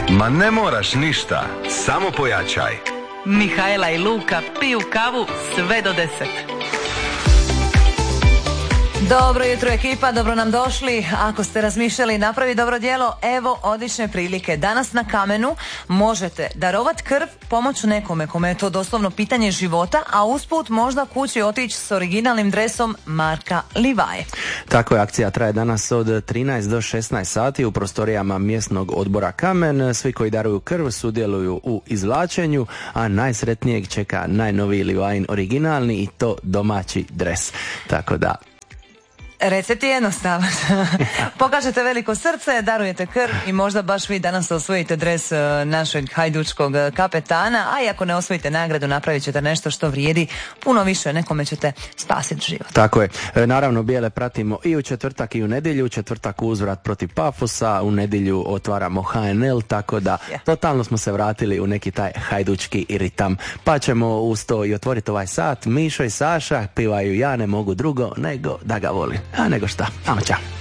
Ma ne moraš ništa, samo pojačaj. Mihajla i Luka piju kavu sve do 10. Dobro jutro ekipa, dobro nam došli. Ako ste razmišljali napravi dobro djelo, evo odlične prilike. Danas na Kamenu možete darovat krv, pomoću nekome kome je to doslovno pitanje života, a usput možda kući otići s originalnim dresom Marka Livaje. Tako je, akcija traje danas od 13 do 16 sati u prostorijama mjesnog odbora Kamen. Svi koji daruju krv sudjeluju u izvlačenju, a najsretnijeg čeka najnoviji Livajin originalni i to domaći dres. Tako da recept je jednostavan. Pokažete veliko srce, darujete krv i možda baš vi danas osvojite dres našeg hajdučkog kapetana, a i ako ne osvojite nagradu, napravit ćete nešto što vrijedi puno više, nekome ćete spasiti život. Tako je. Naravno, bijele pratimo i u četvrtak i u nedjelju. U četvrtak uzvrat protiv Pafosa, u nedjelju otvaramo HNL, tako da totalno smo se vratili u neki taj hajdučki ritam. Pa ćemo uz to i otvoriti ovaj sat. Mišo i Saša pivaju Ja ne mogu drugo nego da ga volim. A nego šta, ajmo čao.